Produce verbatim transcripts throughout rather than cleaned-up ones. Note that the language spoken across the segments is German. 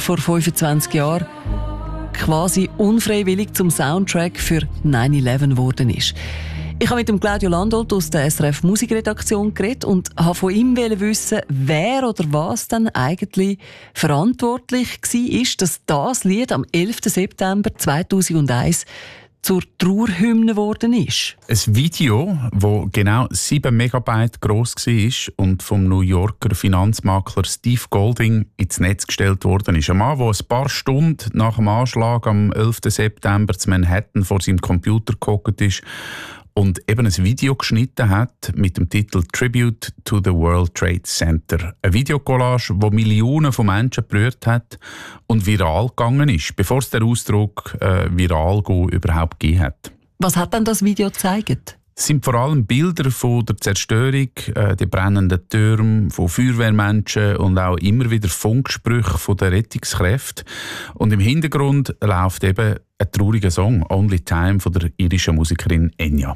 vor fünfundzwanzig Jahren quasi unfreiwillig zum Soundtrack für neun elf geworden ist. Ich habe mit dem Claudio Landolt aus der S R F Musikredaktion geredet und wollte von ihm wissen, wer oder was dann eigentlich verantwortlich war, dass das Lied am elften September zweitausendeins zur Trauerhymne geworden ist. Ein Video, das genau sieben Megabyte gross war und vom New Yorker Finanzmakler Steve Golding ins Netz gestellt worden ist. Ein Mann, der ein paar Stunden nach dem Anschlag am elften September zu Manhattan vor seinem Computer gehockt ist und eben ein Video geschnitten hat mit dem Titel «Tribute to the World Trade Center». Eine Videocollage, die Millionen von Menschen berührt hat und viral gegangen ist, bevor es den Ausdruck äh, «viral go» überhaupt gegeben hat. Was hat denn das Video gezeigt? Es sind vor allem Bilder von der Zerstörung, äh, die brennenden Türme, von Feuerwehrmenschen und auch immer wieder Funksprüche von der Rettungskräfte. Und im Hintergrund läuft eben ein trauriger Song, «Only Time» von der irischen Musikerin Enya.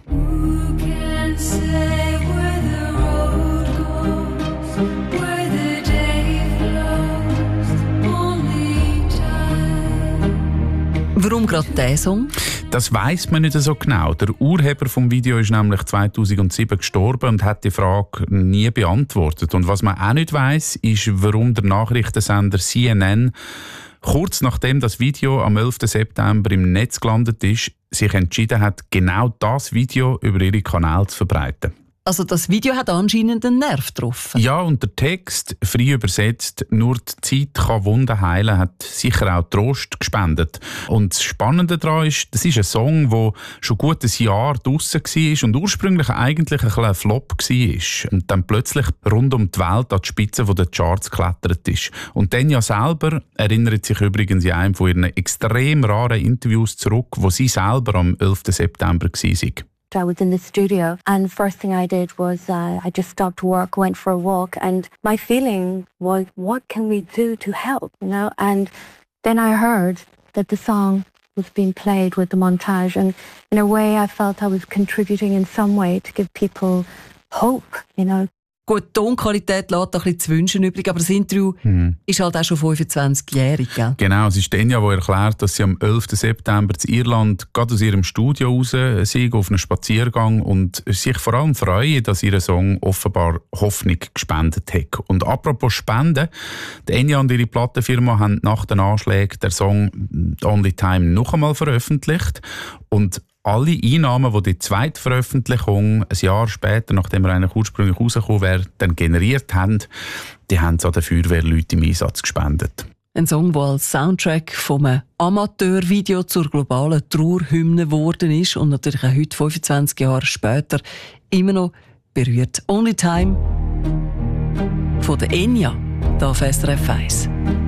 Warum gerade dieser Song? Das weiss man nicht so genau. Der Urheber vom Video ist nämlich zweitausendsieben gestorben und hat die Frage nie beantwortet. Und was man auch nicht weiss, ist, warum der Nachrichtensender C N N kurz nachdem das Video am elften September im Netz gelandet ist, sich entschieden hat, genau das Video über ihre Kanäle zu verbreiten. Also das Video hat anscheinend einen Nerv getroffen. Ja, und der Text, frei übersetzt, «Nur die Zeit kann Wunden heilen», hat sicher auch Trost gespendet. Und das Spannende daran ist, das ist ein Song, der schon gut ein Jahr draussen war und ursprünglich eigentlich ein kleiner Flop war. Und dann plötzlich rund um die Welt an die Spitze der Charts geklettert ist. Und Enya selber erinnert sich übrigens in einem von ihren extrem raren Interviews zurück, wo sie selber am elften September war. I was in the studio and the first thing I did was uh, I just stopped work, went for a walk, and my feeling was, what can we do to help, you know? And then I heard that the song was being played with the montage, and in a way I felt I was contributing in some way to give people hope, you know. Gut, die Tonqualität lässt ein bisschen zu wünschen übrig, aber das Interview hm. ist halt auch schon fünfundzwanzigjährig. Gell? Genau, es ist Enya, die erklärt, dass sie am elften September in Irland gerade aus ihrem Studio raus sind, auf einen Spaziergang und sich vor allem freuen, dass ihr Song offenbar Hoffnung gespendet hat. Und apropos Spenden, die Enya und ihre Plattenfirma haben nach den Anschlägen den Song «Only Time» noch einmal veröffentlicht und alle Einnahmen, die die zweite Veröffentlichung ein Jahr später, nachdem er eigentlich ursprünglich rausgekommen wäre, dann generiert haben, die haben sie an den Feuerwehrleuten im Einsatz gespendet. Ein Song, der als Soundtrack vom Amateurvideo zur globalen Trauerhymne geworden ist und natürlich auch heute, fünfundzwanzig Jahre später, immer noch berührt. «Only Time» von der Enya, hier auf S R F eins.